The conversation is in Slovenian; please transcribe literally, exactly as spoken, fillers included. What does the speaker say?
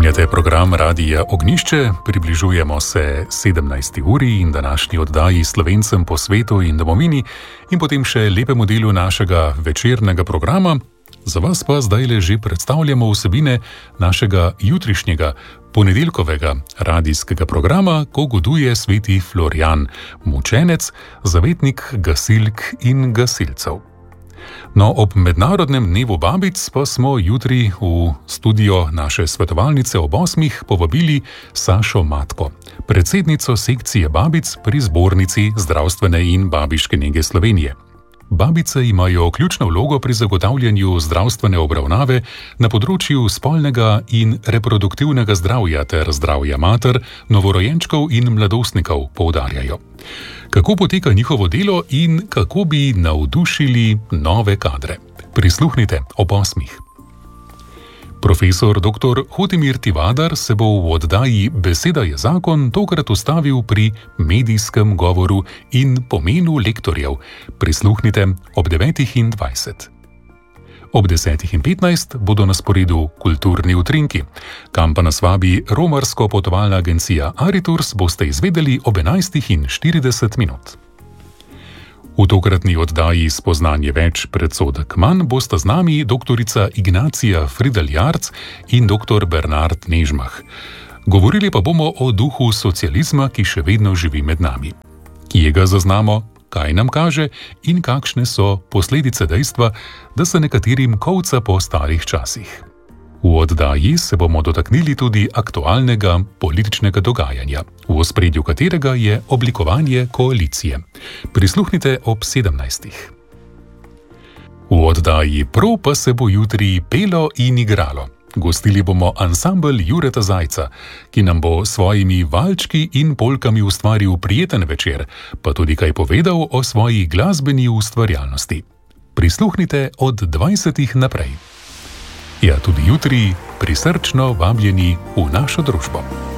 Spremljate program Radija Ognjišče, približujemo se sedemnajsti uri in današnji oddaji Slovencem po svetu in domovini in potem še lepemu delu našega večernega programa. Za vas pa zdajle že predstavljamo vsebine našega jutrišnjega ponedeljkovega radijskega programa, ko goduje sveti Florjan, mučenec, zavetnik gasilk in gasilcev. No, ob mednarodnem dnevu babic pa smo jutri v studio naše svetovalnice ob osmih povabili Sašo Matko, predsednico sekcije babic pri Zbornici zdravstvene in babiške nege Slovenije. Babice imajo ključno vlogo pri zagotavljanju zdravstvene obravnave na področju spolnega in reproduktivnega zdravja ter zdravja mater, novorojenčkov in mladostnikov, poudarjajo. Kako poteka njihovo delo in kako bi navdušili nove kadre? Prisluhnite ob osmih. Profesor doktor Hotimir Tivadar se bo v oddaji Beseda je zakon tokrat ustavil pri medijskem govoru in pomenu lektorjev. Prisluhnite ob devetih in dvajset. Ob desetih in petnajst bodo na sporedu kulturni utrinki. Kam pa nas vabi romarsko potovalna agencija Ariturs, boste izvedeli ob enajstih in štirideset minut. V tokratni oddaji Spoznanje več, predsodek manj bosta z nami doktorica Ignacija Fridl-Jarc in doktor Bernard Nežmah. Govorili pa bomo o duhu socializma, ki še vedno živi med nami. Kje ga zaznamo, kaj nam kaže in kakšne so posledice dejstva, da se nekaterim kolca po starih časih. V oddaji se bomo dotaknili tudi aktualnega političnega dogajanja, v ospredju katerega je oblikovanje koalicije. Prisluhnite ob sedemnajstih. V oddaji Pro pa se bo jutri pelo in igralo. Gostili bomo ansambel Jureta Zajca, ki nam bo s svojimi valčki in polkami ustvaril prijeten večer, pa tudi kaj povedal o svoji glasbeni ustvarjalnosti. Prisluhnite od dvajsetih naprej. Ja, tudi jutri prisrčno vabljeni v našo družbo.